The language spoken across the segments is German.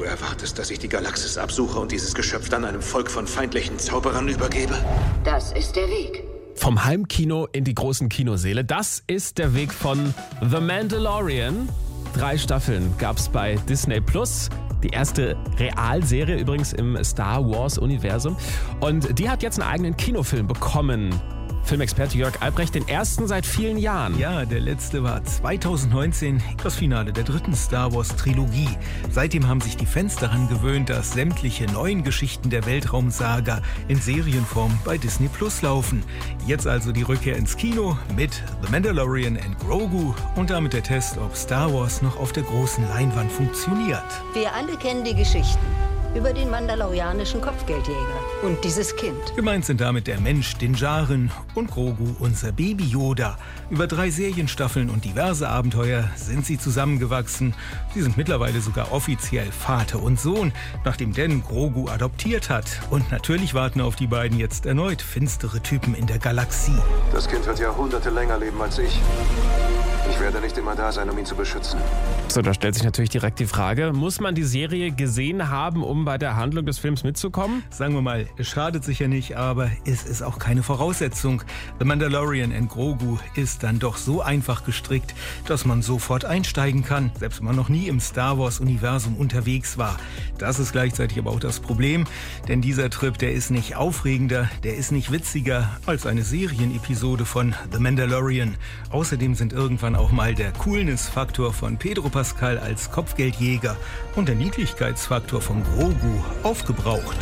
Du erwartest, dass ich die Galaxis absuche und dieses Geschöpf dann einem Volk von feindlichen Zauberern übergebe? Das ist der Weg. Vom Heimkino in die großen Kinosäle. Das ist der Weg von The Mandalorian. 3 Staffeln gab's bei Disney+. Die erste Realserie übrigens im Star Wars-Universum. Und die hat jetzt einen eigenen Kinofilm bekommen. Filmexperte Jörg Albrecht, den ersten seit vielen Jahren. Ja, der letzte war 2019, das Finale der 3. Star Wars Trilogie. Seitdem haben sich die Fans daran gewöhnt, dass sämtliche neuen Geschichten der Weltraumsaga in Serienform bei Disney Plus laufen. Jetzt also die Rückkehr ins Kino mit The Mandalorian and Grogu und damit der Test, ob Star Wars noch auf der großen Leinwand funktioniert. Wir alle kennen die Geschichten über den mandalorianischen Kopfgeldjäger und dieses Kind. Gemeint sind damit der Mensch Din Djarin und Grogu, unser Baby Yoda. Über 3 Serienstaffeln und diverse Abenteuer sind sie zusammengewachsen. Sie sind mittlerweile sogar offiziell Vater und Sohn, nachdem Dan Grogu adoptiert hat. Und natürlich warten auf die beiden jetzt erneut finstere Typen in der Galaxie. Das Kind wird Jahrhunderte länger leben als ich. Ich werde nicht immer da sein, um ihn zu beschützen. So, da stellt sich natürlich direkt die Frage, muss man die Serie gesehen haben, um bei der Handlung des Films mitzukommen? Sagen wir mal, es schadet sicher nicht, aber es ist auch keine Voraussetzung. The Mandalorian and Grogu ist dann doch so einfach gestrickt, dass man sofort einsteigen kann, selbst wenn man noch nie im Star Wars-Universum unterwegs war. Das ist gleichzeitig aber auch das Problem, denn dieser Trip, der ist nicht aufregender, der ist nicht witziger als eine Serienepisode von The Mandalorian. Außerdem sind irgendwann auch mal der Coolness-Faktor von Pedro Pascal als Kopfgeldjäger und der Niedlichkeitsfaktor von Grogu aufgebraucht.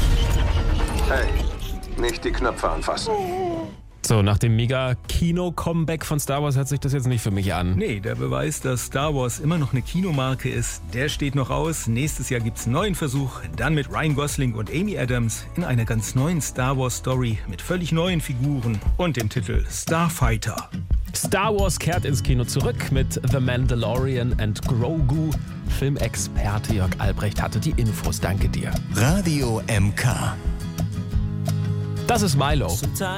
Hey, nicht die Knöpfe anfassen. So, nach dem Mega-Kino-Comeback von Star Wars hört sich das jetzt nicht für mich an. Nee, der Beweis, dass Star Wars immer noch eine Kinomarke ist, der steht noch aus. Nächstes Jahr gibt's einen neuen Versuch, dann mit Ryan Gosling und Amy Adams in einer ganz neuen Star Wars-Story mit völlig neuen Figuren und dem Titel Starfighter. Star Wars kehrt ins Kino zurück mit The Mandalorian and Grogu. Filmexperte Jörg Albrecht hatte die Infos. Danke dir. Radio MK. Das ist Milo.